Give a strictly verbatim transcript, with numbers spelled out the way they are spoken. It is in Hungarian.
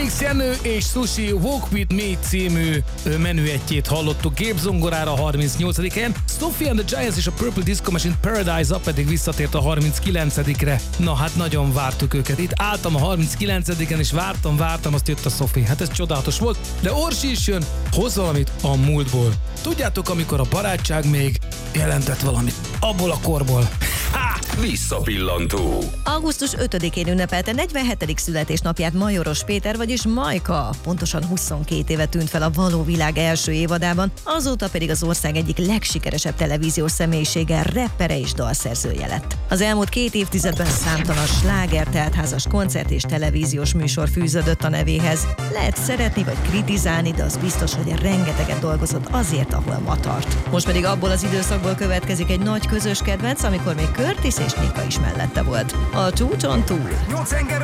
Felix Jenő és Sushi Walk With Me című menüetjét hallottuk gépzongorára a harmincnyolcadik helyen. Sophie and the Giants és a Purple Disco Machine Paradise-a pedig visszatért a harminckilencedikre. Na hát nagyon vártuk őket. Itt álltam a harminckilencediken és vártam, vártam, azt jött a Sophie. Hát ez csodálatos volt, de Orsi is jön, hoz valamit a múltból. Tudjátok, amikor a barátság még jelentett valamit abból a korból. Ha! Visszapillantó. augusztus ötödikén ünnepelte negyvenhetedik születésnapját Majoros Péter, vagyis Majka. Pontosan huszonkét éve tűnt fel a Való Világ első évadában, azóta pedig az ország egyik legsikeresebb televíziós személyisége, reppere és dalszerzője lett. Az elmúlt két évtizedben számtalan sláger, teltházas koncert és televíziós műsor fűződött a nevéhez. Lehet szeretni vagy kritizálni, de az biztos, hogy rengeteget dolgozott azért, ahol ma tart. Most pedig abból az időszakból következik egy nagy közös kedvenc, amikor még Curtis és Nika is mellette volt. A Csúcson túl.